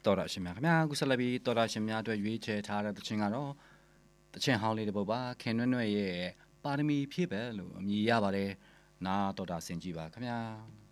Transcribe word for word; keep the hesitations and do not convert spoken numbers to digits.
တော်ရရှင်များခင်ဗျာခုဆက်လက်ပြီးတော်ရရှင်များအတွက်ရွေးချယ်ထားတဲ့တခြင်းကတော့တခြင်းဟောင်းလေးတစ်ပုဒ်ပါခင်နွဲ့နွဲ့ရဲ့ပါရမီဖြည့်ပဲလို့အမည်ရပါတယ်နာတော်တာဆင်ကြည့်ပါခင်ဗျာ